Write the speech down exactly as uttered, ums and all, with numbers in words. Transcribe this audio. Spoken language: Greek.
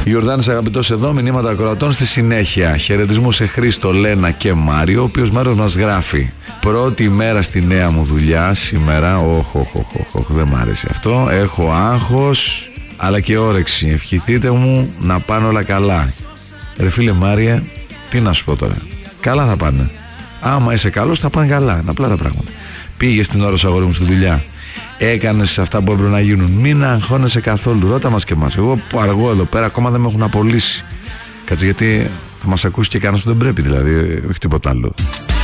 Ιορδάνης αγαπητός εδώ, μηνύματα ακροατών στη συνέχεια. Χαιρετισμού σε Χρήστο, Λένα και Μάριο, ο οποίος μέρος μας γράφει. Πρώτη μέρα στη νέα μου δουλειά σήμερα. Όχ, όχ, όχ, όχ, δεν μ' άρεσε αυτό. Έχω άγχος αλλά και όρεξη. Ευχηθείτε μου να πάνε όλα καλά. Ρε φίλε Μάριε, τι να σου πω τώρα. Καλά θα πάνε. Άμα είσαι καλός θα πάνε καλά. Είναι απλά τα πράγματα. Πήγες την ώρα σου, αγόρι μου, στη δουλειά. Έκανες αυτά που έπρεπε να γίνουν. Μην αγχώνεσαι καθόλου. Ρώτα μας και εμάς. Εγώ που αργώ εδώ πέρα, ακόμα δεν με έχουν απολύσει. Κάτσε, γιατί θα μας ακούσει και κανένας που δεν πρέπει, δηλαδή, όχι τίποτα άλλο.